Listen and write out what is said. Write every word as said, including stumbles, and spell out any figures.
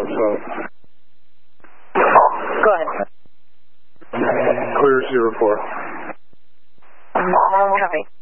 so. Go ahead. Clear zero four. Um, copy.